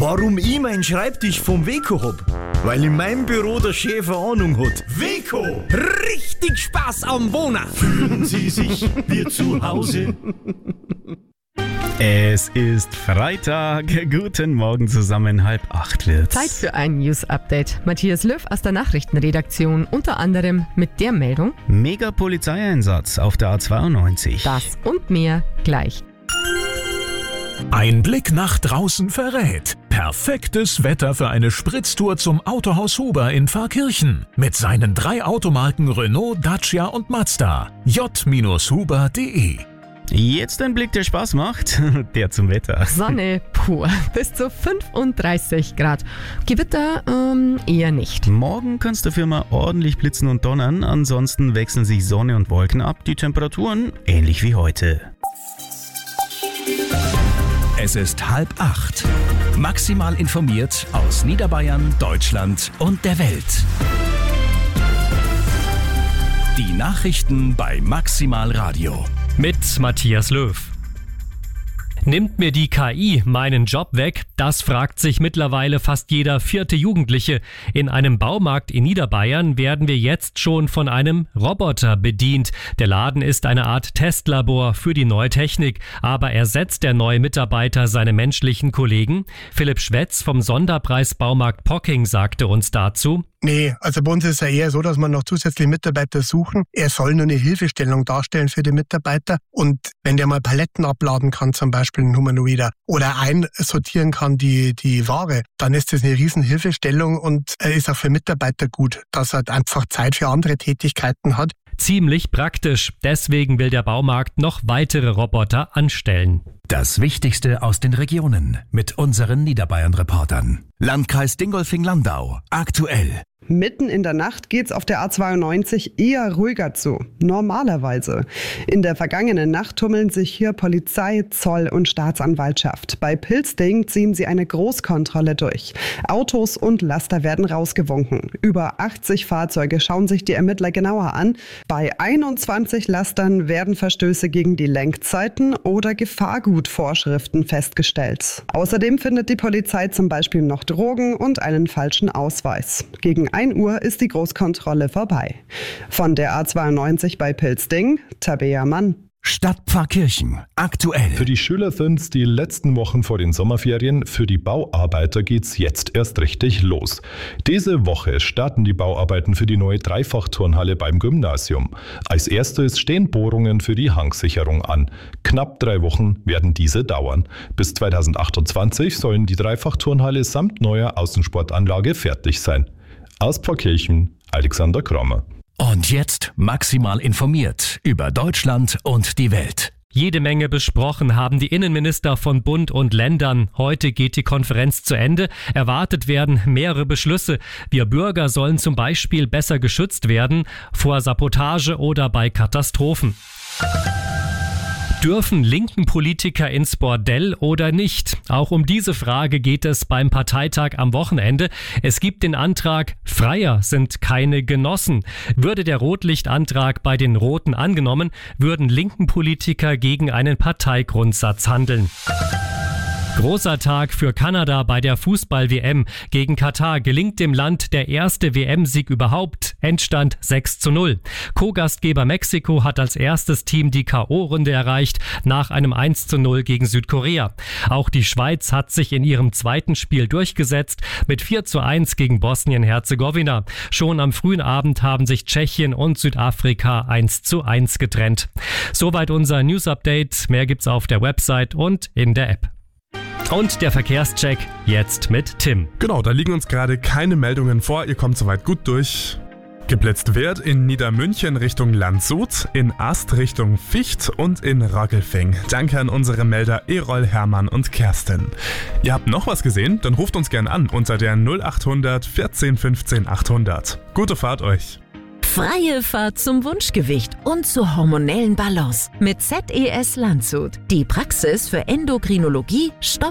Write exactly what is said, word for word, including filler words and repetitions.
Warum ich meinen Schreibtisch vom Weco hab? Weil in meinem Büro der Chef eine Ahnung hat. Weco! Richtig Spaß am Wohnen! Fühlen Sie sich wie zu Hause? Es ist Freitag. Guten Morgen zusammen, halb acht wird's. Zeit für ein News-Update. Matthias Löw aus der Nachrichtenredaktion, unter anderem mit der Meldung: Mega-Polizeieinsatz auf der A zweiundneunzig. Das und mehr gleich. Ein Blick nach draußen verrät. Perfektes Wetter für eine Spritztour zum Autohaus Huber in Pfarrkirchen. Mit seinen drei Automarken Renault, Dacia und Mazda. j Huber punkt de. Jetzt ein Blick, der Spaß macht, der zum Wetter. Sonne pur, bis zu fünfunddreißig Grad. Gewitter ähm, eher nicht. Morgen kann es dafür mal ordentlich blitzen und donnern, ansonsten wechseln sich Sonne und Wolken ab, die Temperaturen ähnlich wie heute. Es ist halb acht. Maximal informiert aus Niederbayern, Deutschland und der Welt. Die Nachrichten bei Maximal Radio. Mit Matthias Löw. Nimmt mir die K I meinen Job weg? Das fragt sich mittlerweile fast jeder vierte Jugendliche. In einem Baumarkt in Niederbayern werden wir jetzt schon von einem Roboter bedient. Der Laden ist eine Art Testlabor für die neue Technik. Aber ersetzt der neue Mitarbeiter seine menschlichen Kollegen? Philipp Schwetz vom Sonderpreis-Baumarkt Pocking sagte uns dazu: Nee, also bei uns ist es ja eher so, dass wir noch zusätzliche Mitarbeiter suchen. Er soll nur eine Hilfestellung darstellen für die Mitarbeiter. Und wenn der mal Paletten abladen kann, zum Beispiel ein Humanoider, oder einsortieren kann die, die Ware, dann ist das eine riesen Hilfestellung und er ist auch für Mitarbeiter gut, dass er einfach Zeit für andere Tätigkeiten hat. Ziemlich praktisch. Deswegen will der Baumarkt noch weitere Roboter anstellen. Das Wichtigste aus den Regionen mit unseren Niederbayern-Reportern. Landkreis Dingolfing-Landau. Aktuell. Mitten in der Nacht geht's auf der A zweiundneunzig eher ruhiger zu. Normalerweise. In der vergangenen Nacht tummeln sich hier Polizei, Zoll und Staatsanwaltschaft. Bei Pilzding ziehen sie eine Großkontrolle durch. Autos und Laster werden rausgewunken. Über achtzig Fahrzeuge schauen sich die Ermittler genauer an. Bei einundzwanzig Lastern werden Verstöße gegen die Lenkzeiten oder Gefahrgutvorschriften festgestellt. Außerdem findet die Polizei zum Beispiel noch Drogen und einen falschen Ausweis. Gegen ein Uhr ist die Großkontrolle vorbei. Von der A zweiundneunzig bei Pilzding, Tabea Mann. Stadt Pfarrkirchen. Aktuell. Für die Schüler sind's die letzten Wochen vor den Sommerferien. Für die Bauarbeiter geht's jetzt erst richtig los. Diese Woche starten die Bauarbeiten für die neue Dreifachturnhalle beim Gymnasium. Als erstes stehen Bohrungen für die Hangsicherung an. Knapp drei Wochen werden diese dauern. Bis zweitausendachtundzwanzig sollen die Dreifachturnhalle samt neuer Außensportanlage fertig sein. Aus Pfarrkirchen, Alexander Krommer. Und jetzt maximal informiert über Deutschland und die Welt. Jede Menge besprochen haben die Innenminister von Bund und Ländern. Heute geht die Konferenz zu Ende. Erwartet werden mehrere Beschlüsse. Wir Bürger sollen zum Beispiel besser geschützt werden vor Sabotage oder bei Katastrophen. Dürfen linken Politiker ins Bordell oder nicht? Auch um diese Frage geht es beim Parteitag am Wochenende. Es gibt den Antrag, Freier sind keine Genossen. Würde der Rotlichtantrag bei den Roten angenommen, würden linken Politiker gegen einen Parteigrundsatz handeln. Großer Tag für Kanada bei der Fußball-W M. Gegen Katar gelingt dem Land der erste W M-Sieg überhaupt. Endstand sechs zu null. Co-Gastgeber Mexiko hat als erstes Team die K O-Runde erreicht, nach einem eins zu null gegen Südkorea. Auch die Schweiz hat sich in ihrem zweiten Spiel durchgesetzt, mit vier zu eins gegen Bosnien-Herzegowina. Schon am frühen Abend haben sich Tschechien und Südafrika eins zu eins getrennt. Soweit unser News-Update. Mehr gibt's auf der Website und in der App. Und der Verkehrscheck jetzt mit Tim. Genau, da liegen uns gerade keine Meldungen vor. Ihr kommt soweit gut durch. Geblitzt wird in Niedermünchen Richtung Landshut, in Ast Richtung Vicht und in Roggelfing. Danke an unsere Melder Erol, Hermann und Kerstin. Ihr habt noch was gesehen? Dann ruft uns gern an unter der null achthundert vierzehn fünfzehn achthundert. Gute Fahrt euch! Freie Fahrt zum Wunschgewicht und zur hormonellen Balance mit Z E S Landshut. Die Praxis für Endokrinologie, Stoff